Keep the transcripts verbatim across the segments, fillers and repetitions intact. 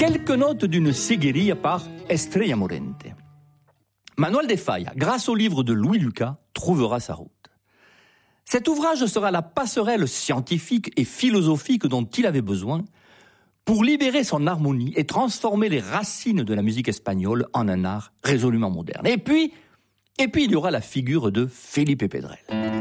Quelques notes d'une segueria par Estrella Morente. Manuel de Falla, grâce au livre de Louis Lucas, trouvera sa route. Cet ouvrage sera la passerelle scientifique et philosophique dont il avait besoin pour libérer son harmonie et transformer les racines de la musique espagnole en un art résolument moderne. Et puis, et puis il y aura la figure de Felipe Pedrell.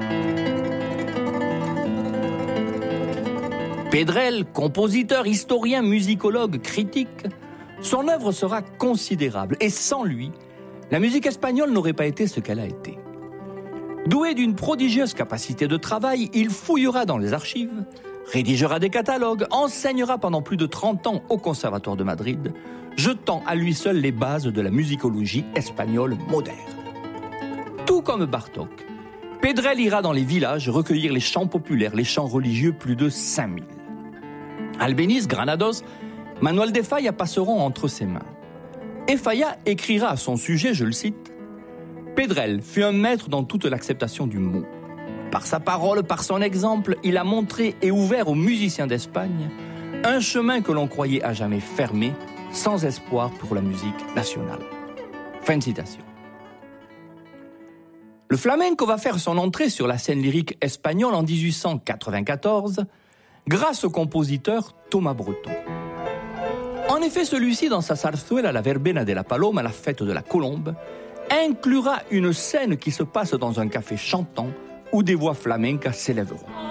Pedrell, compositeur, historien, musicologue, critique, son œuvre sera considérable et sans lui, la musique espagnole n'aurait pas été ce qu'elle a été. Doué d'une prodigieuse capacité de travail, il fouillera dans les archives, rédigera des catalogues, enseignera pendant plus de trente ans au Conservatoire de Madrid, jetant à lui seul les bases de la musicologie espagnole moderne. Tout comme Bartók, Pedrell ira dans les villages recueillir les chants populaires, les chants religieux, plus de cinq mille. Albéniz, Granados, Manuel de Falla passeront entre ses mains. Et Falla écrira à son sujet, je le cite, « Pedrell fut un maître dans toute l'acceptation du mot. Par sa parole, par son exemple, il a montré et ouvert aux musiciens d'Espagne un chemin que l'on croyait à jamais fermé, sans espoir pour la musique nationale. » Fin de citation. Le flamenco va faire son entrée sur la scène lyrique espagnole en dix-huit cent quatre-vingt-quatorze grâce au compositeur Thomas Breton. En effet, celui-ci, dans sa zarzuela La Verbena de la Paloma, la fête de la colombe, inclura une scène qui se passe dans un café chantant où des voix flamencas s'élèveront.